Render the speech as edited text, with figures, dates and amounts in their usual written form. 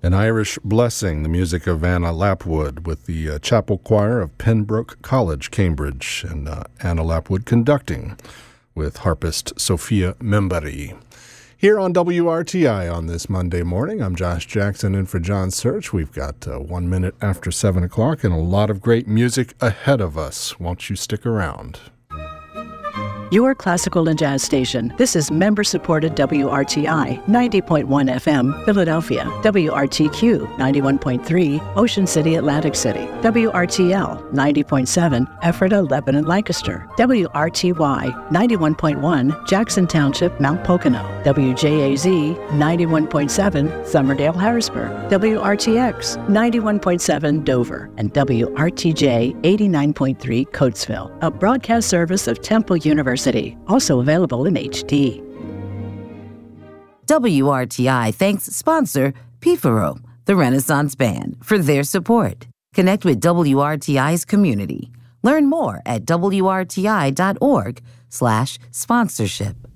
An Irish Blessing, the music of Anna Lapwood with the chapel choir of Pembroke College, Cambridge, and Anna Lapwood conducting with harpist Sophia Membari. Here on WRTI on this Monday morning, I'm Josh Jackson in for John Search. We've got 1 minute after 7 o'clock and a lot of great music ahead of us. Won't you stick around? Your classical and jazz station. This is member-supported WRTI, 90.1 FM, Philadelphia, WRTQ, 91.3, Ocean City, Atlantic City, WRTL, 90.7, Ephrata, Lebanon, Lancaster, WRTY, 91.1, Jackson Township, Mount Pocono, WJAZ, 91.7, Summerdale, Harrisburg, WRTX, 91.7, Dover, and WRTJ, 89.3, Coatesville, a broadcast service of Temple University. Also available in HD. WRTI thanks sponsor Pifaro, the Renaissance Band, for their support. Connect with WRTI's community. Learn more at WRTI.org/sponsorship.